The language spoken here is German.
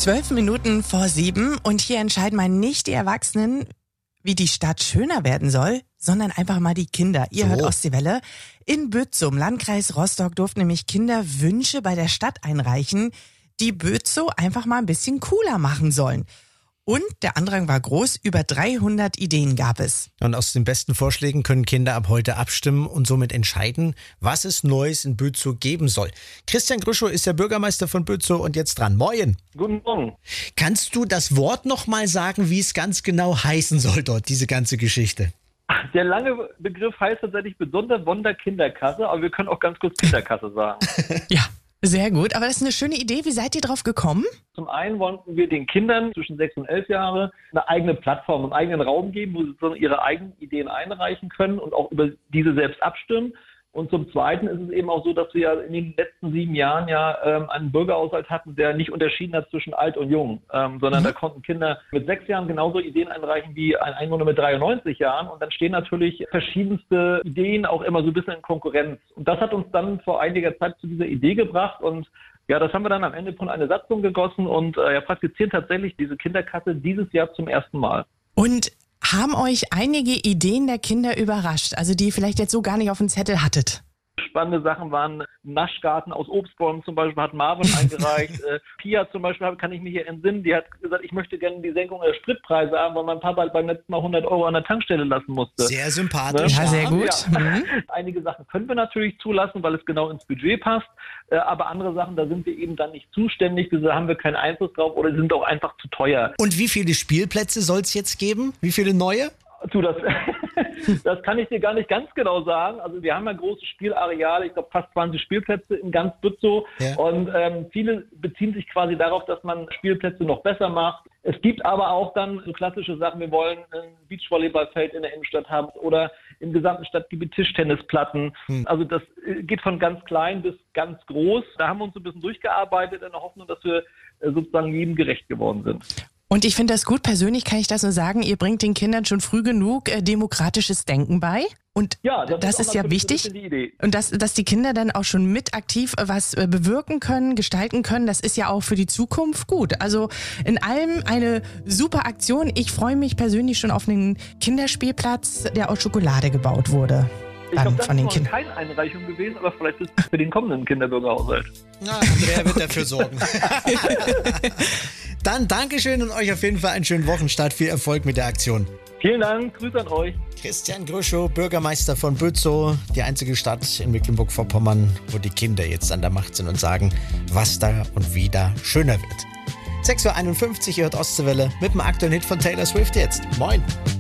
7:12 und hier entscheiden mal nicht die Erwachsenen, wie die Stadt schöner werden soll, sondern einfach mal die Kinder. Ihr hört Ostseewelle. In Bützow, im Landkreis Rostock, durften nämlich Kinder Wünsche bei der Stadt einreichen, die Bützow einfach mal ein bisschen cooler machen sollen. Und der Andrang war groß, über 300 Ideen gab es. Und aus den besten Vorschlägen können Kinder ab heute abstimmen und somit entscheiden, was es Neues in Bützow geben soll. Christian Grüschow ist der Bürgermeister von Bützow und jetzt dran. Moin. Guten Morgen. Kannst du das Wort nochmal sagen, wie es ganz genau heißen soll dort, diese ganze Geschichte? Der lange Begriff heißt tatsächlich Besonderwunder Kinderkasse, aber wir können auch ganz kurz Kinderkasse sagen. Ja, sehr gut. Aber das ist eine schöne Idee. Wie seid ihr drauf gekommen? Zum einen wollten wir den Kindern zwischen 6 und 11 Jahre eine eigene Plattform, einen eigenen Raum geben, wo sie so ihre eigenen Ideen einreichen können und auch über diese selbst abstimmen. Und zum Zweiten ist es eben auch so, dass wir ja in den letzten 7 Jahren einen Bürgerhaushalt hatten, der nicht unterschieden hat zwischen alt und jung, sondern da konnten Kinder mit 6 Jahren genauso Ideen einreichen wie ein Einwohner mit 93 Jahren. Und dann stehen natürlich verschiedenste Ideen auch immer so ein bisschen in Konkurrenz. Und das hat uns dann vor einiger Zeit zu dieser Idee gebracht. Und ja, das haben wir dann am Ende von einer Satzung gegossen und praktizieren tatsächlich diese Kinderkasse dieses Jahr zum ersten Mal. Und haben euch einige Ideen der Kinder überrascht, also die ihr vielleicht jetzt so gar nicht auf dem Zettel hattet? Spannende Sachen waren Naschgarten aus Obstbäumen zum Beispiel, hat Marvin eingereicht. Pia zum Beispiel, kann ich mich hier entsinnen, die hat gesagt, ich möchte gerne die Senkung der Spritpreise haben, weil mein Papa beim letzten Mal 100 € an der Tankstelle lassen musste. Sehr sympathisch. Ja, sehr gut. Ja. Einige Sachen können wir natürlich zulassen, weil es genau ins Budget passt, aber andere Sachen, da sind wir eben dann nicht zuständig, da haben wir keinen Einfluss drauf oder sind auch einfach zu teuer. Und wie viele Spielplätze soll es jetzt geben? Wie viele neue? Das kann ich dir gar nicht ganz genau sagen. Also wir haben ja große Spielareale, ich glaube fast 20 Spielplätze in ganz Bützow. Ja. Und viele beziehen sich quasi darauf, dass man Spielplätze noch besser macht. Es gibt aber auch dann so klassische Sachen, wir wollen ein Beachvolleyballfeld in der Innenstadt haben oder im gesamten Stadtgebiet Tischtennisplatten. Also das geht von ganz klein bis ganz groß. Da haben wir uns ein bisschen durchgearbeitet in der Hoffnung, dass wir sozusagen jedem gerecht geworden sind. Und ich finde das gut, persönlich kann ich das nur sagen, ihr bringt den Kindern schon früh genug demokratisches Denken bei. Und ja, das ist ja wichtig. Die Idee. Und dass die Kinder dann auch schon mit aktiv was bewirken können, gestalten können, das ist ja auch für die Zukunft gut. Also in allem eine super Aktion. Ich freue mich persönlich schon auf einen Kinderspielplatz, der aus Schokolade gebaut wurde. Ich glaube, das ist noch keine Einreichung gewesen, aber vielleicht ist es für den kommenden Kinderbürgerhaushalt. Na, Andrea wird dafür sorgen. Dann Dankeschön und euch auf jeden Fall einen schönen Wochenstart. Viel Erfolg mit der Aktion. Vielen Dank, Grüße an euch. Christian Grüschow, Bürgermeister von Bützow, die einzige Stadt in Mecklenburg-Vorpommern, wo die Kinder jetzt an der Macht sind und sagen, was da und wie da schöner wird. 6:51 Uhr, ihr hört Ostseewelle mit dem aktuellen Hit von Taylor Swift jetzt. Moin.